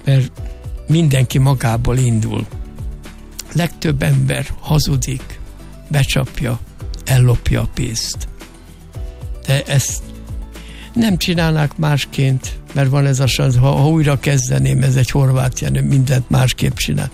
mert mindenki magából indul. Legtöbb ember hazudik, becsapja, ellopja a pénzt. De ezt nem csinálnák másként, mert van ez a szansz, ha újra kezdeném, ez egy horvát Jenő, mindent másképp csinál.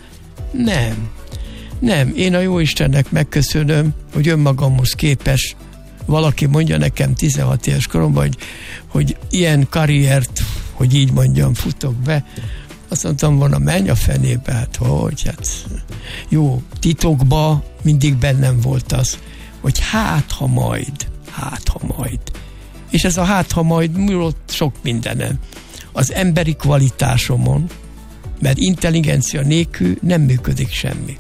Nem. Én a Jóistennek megköszönöm, hogy önmagamhoz képes. Valaki mondja nekem 16 éves koromban, hogy ilyen karriert, hogy így mondjam, futok be. Azt mondtam volna, menj a fenébe, hát jó, titokban mindig bennem volt az, hogy hát ha majd. És ez a hát ha majd múlott sok mindenem. Az emberi kvalitásomon, mert intelligencia nélkül nem működik semmi.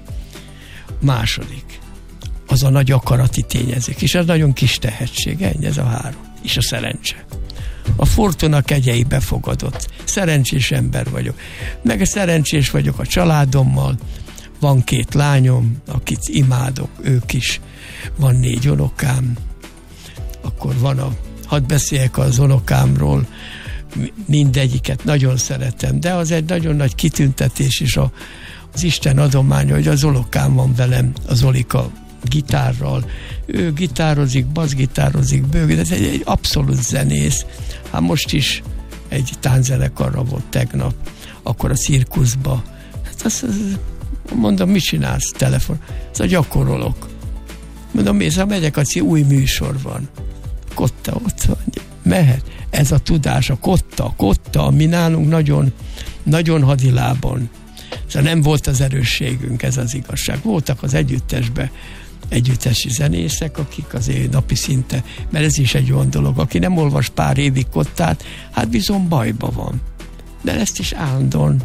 Második, az a nagy akarati tényezők, és az nagyon kis tehetség, ennyi, ez a 3. És a szerencse. A fortuna kegyei befogadott. Szerencsés ember vagyok. Meg szerencsés vagyok a családommal. Van 2 lányom, akit imádok, ők is. Van 4 unokám. Akkor hadd beszéljek az unokámról, mindegyiket nagyon szeretem, de az egy nagyon nagy kitüntetés is az Isten adománya, hogy az unokám van velem, az Olika gitárral. Ő gitározik, basszgitározik, bőgít, ez egy abszolút zenész. Hát most is egy tánczenekarra volt tegnap, akkor a cirkuszba. Hát mondom, mit csinálsz? Telefon. Ez gyakorolok. Mondom, megyek, új műsor van. Kotta ott van. Mehet. Ez a tudás, a kotta, ami nálunk nagyon, nagyon hadilában. Szóval nem volt az erősségünk, ez az igazság. Voltak az együttesi zenészek, akik azért napi szinte, mert ez is egy olyan dolog, aki nem olvas pár évig kottát, hát bizony bajba van. De ezt is állandóan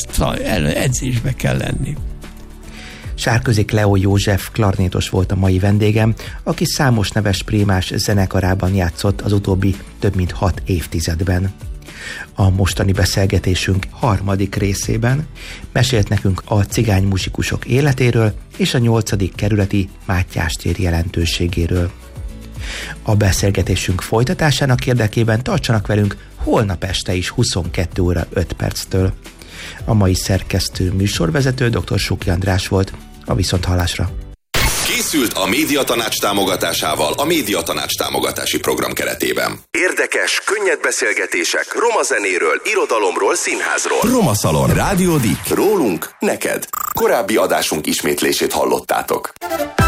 edzésbe kell lenni. Sárközi Kleó József klarnétos volt a mai vendégem, aki számos neves prémás zenekarában játszott az utóbbi több mint 6 évtizedben. A mostani beszélgetésünk 3. részében mesélt nekünk a cigány muzsikusok életéről és a 8. kerületi Mátyás tér jelentőségéről. A beszélgetésünk folytatásának érdekében tartsanak velünk holnap este is 22 óra 5 perctől. A mai szerkesztő műsorvezető dr. Suki András volt. A viszonthallásra. Készült a Médiatanács támogatásával a Médiatanács támogatási program keretében. Érdekes, könnyed beszélgetések roma zenéről, irodalomról, színházról. Roma Szalon. Rádió Dik. Rólunk, neked. Korábbi adásunk ismétlését hallottátok.